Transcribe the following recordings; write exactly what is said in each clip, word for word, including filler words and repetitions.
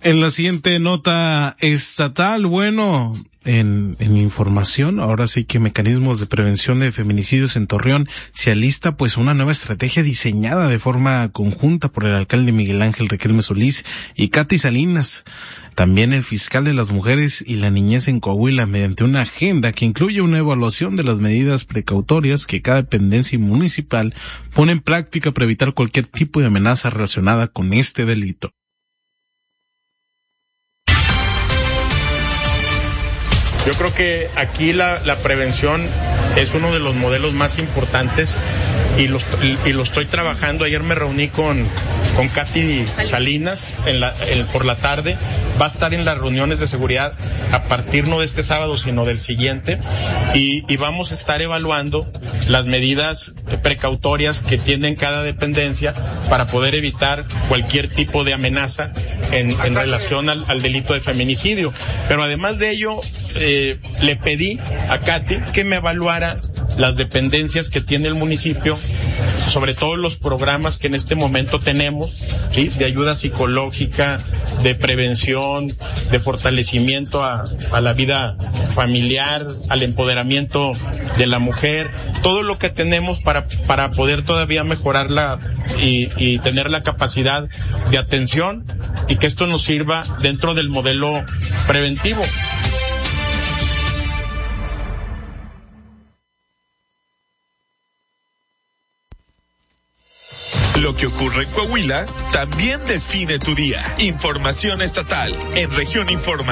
En la siguiente nota estatal, bueno, en, en información, ahora sí que mecanismos de prevención de feminicidios en Torreón se alista pues una nueva estrategia diseñada de forma conjunta por el alcalde Miguel Ángel Riquelme Solís y Katy Salinas. También el fiscal de las mujeres y la niñez en Coahuila, mediante una agenda que incluye una evaluación de las medidas precautorias que cada dependencia municipal pone en práctica para evitar cualquier tipo de amenaza relacionada con este delito. Yo creo que aquí la, la prevención es uno de los modelos más importantes y lo, y lo estoy trabajando. Ayer me reuní con, con Katy Salinas en la, en, por la tarde. Va a estar en las reuniones de seguridad a partir no de este sábado, sino del siguiente. Y, y vamos a estar evaluando las medidas precautorias que tiene cada dependencia para poder evitar cualquier tipo de amenaza en, en relación al, al delito de feminicidio. Pero además de ello, eh, le pedí a Katy que me evaluara las dependencias que tiene el municipio, sobre todo los programas que en este momento tenemos, ¿sí?, de ayuda psicológica, de prevención, de fortalecimiento a, a la vida familiar, al empoderamiento de la mujer, todo lo que tenemos para, para poder todavía mejorarla y, y tener la capacidad de atención y que esto nos sirva dentro del modelo preventivo. Lo que ocurre en Coahuila también define tu día. Información estatal en Región Informa.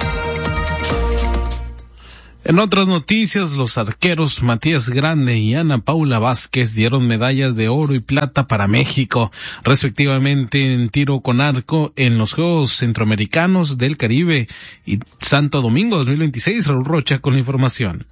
En otras noticias, los arqueros Matías Grande y Ana Paula Vázquez dieron medallas de oro y plata para México, respectivamente en tiro con arco en los Juegos Centroamericanos del Caribe y Santo Domingo dos mil veintiséis. Raúl Rocha con la información.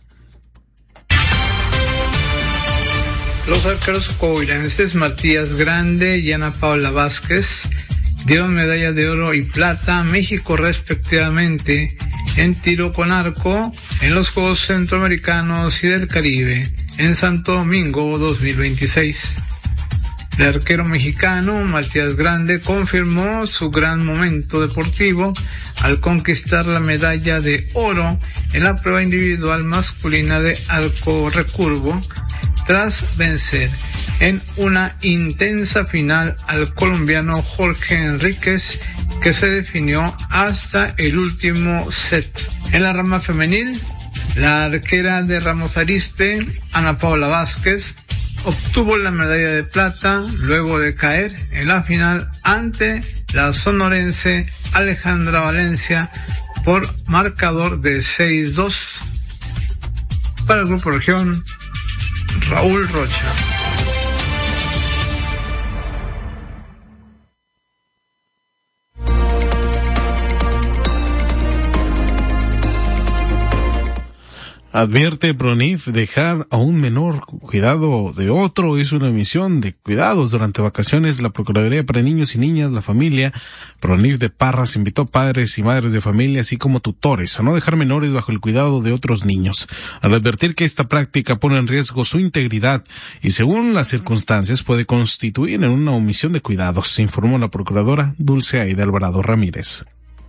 Los arqueros coahuilenses Matías Grande y Ana Paula Vázquez dieron medalla de oro y plata a México respectivamente en tiro con arco en los Juegos Centroamericanos y del Caribe en Santo Domingo dos mil veintiséis. El arquero mexicano Matías Grande confirmó su gran momento deportivo al conquistar la medalla de oro en la prueba individual masculina de arco recurvo, tras vencer en una intensa final al colombiano Jorge Enríquez, que se definió hasta el último set. En la rama femenil, la arquera de Ramos Arizpe, Ana Paula Vázquez, obtuvo la medalla de plata luego de caer en la final ante la sonorense Alejandra Valencia por marcador de seis dos. Para el Grupo Región, Raúl Rocha. Advierte PRONIF, dejar a un menor cuidado de otro es una misión de cuidados durante vacaciones. La Procuraduría para Niños y Niñas, la Familia, PRONIF de Parras, invitó a padres y madres de familia, así como tutores, a no dejar menores bajo el cuidado de otros niños, al advertir que esta práctica pone en riesgo su integridad y, según las circunstancias, puede constituir en una omisión de cuidados, informó la Procuradora Dulce Aida Alvarado Ramírez.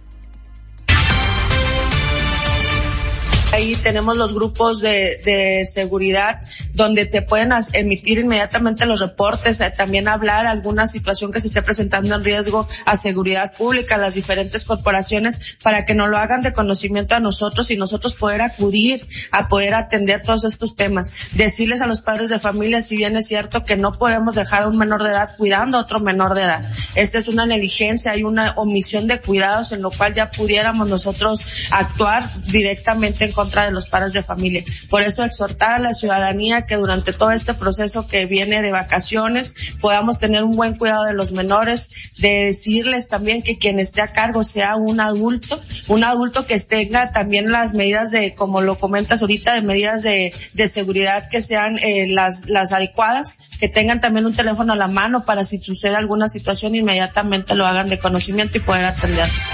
Ahí tenemos los grupos de, de seguridad donde te pueden as, emitir inmediatamente los reportes, eh, también hablar alguna situación que se esté presentando en riesgo a seguridad pública, a las diferentes corporaciones, para que nos lo hagan de conocimiento a nosotros y nosotros poder acudir a poder atender todos estos temas. Decirles a los padres de familia, si bien es cierto que no podemos dejar a un menor de edad cuidando a otro menor de edad. Esta es una negligencia, hay una omisión de cuidados en lo cual ya pudiéramos nosotros actuar directamente en contra de los padres de familia. Por eso exhortar a la ciudadanía que durante todo este proceso que viene de vacaciones podamos tener un buen cuidado de los menores, de decirles también que quien esté a cargo sea un adulto, un adulto que tenga también las medidas de, como lo comentas ahorita, de medidas de, de seguridad que sean eh, las, las adecuadas, que tengan también un teléfono a la mano para si sucede alguna situación inmediatamente lo hagan de conocimiento y poder atenderlos.